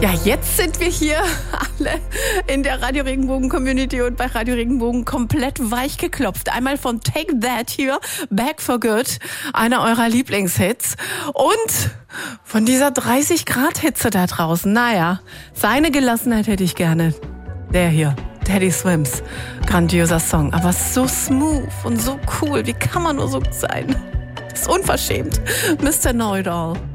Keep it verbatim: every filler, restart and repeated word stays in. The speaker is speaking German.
Ja, jetzt sind wir hier alle in der Radio Regenbogen Community und bei Radio Regenbogen komplett weich geklopft. Einmal von Take That hier, Back for Good, einer eurer Lieblingshits. Und von dieser dreißig Grad Hitze da draußen. Naja, seine Gelassenheit hätte ich gerne. Der hier, Teddy Swims, grandioser Song. Aber so smooth und so cool. Wie kann man nur so sein? Das ist unverschämt. Mister Know-It-All.